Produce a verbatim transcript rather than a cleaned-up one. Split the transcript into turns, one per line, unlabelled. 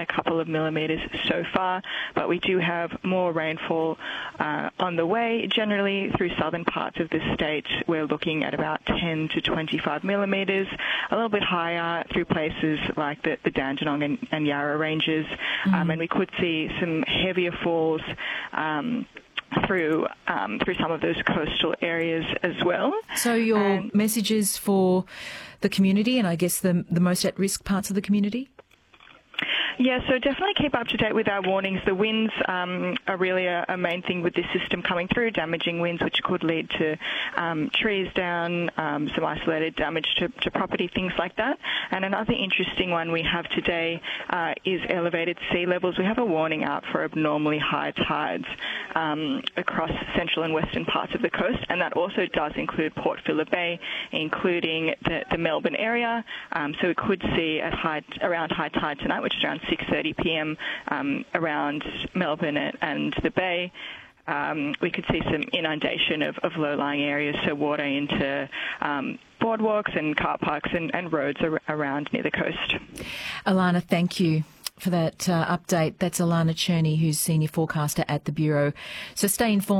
a couple of millimetres so far, but we do have more rainfall uh, on the way. Generally, through southern parts of the state, we're looking at about ten to twenty-five millimetres, a little bit higher through places like the, the Dandenong and, and Yarra ranges, mm. um, and we could see some heavier falls um, through um, through some of those coastal areas as well.
So your and, messages for the community, and I guess the the most at-risk parts of the community?
Yeah, so definitely keep up to date with our warnings. The winds um, are really a, a main thing with this system coming through, damaging winds which could lead to um, trees down, um, some isolated damage to, to property, things like that. And another interesting one we have today uh, is elevated sea levels. We have a warning out for abnormally high tides um, across central and western parts of the coast, and that also does include Port Phillip Bay, including the, the Melbourne area. Um, so we could see at high, around high tide tonight, which is around six thirty p m um, around Melbourne and the Bay. Um, we could see some inundation of, of low-lying areas, so water into um, boardwalks and car parks and, and roads ar- around near the coast.
Alana, thank you for that uh, update. That's Alana Cherney, who's Senior Forecaster at the Bureau. So stay informed.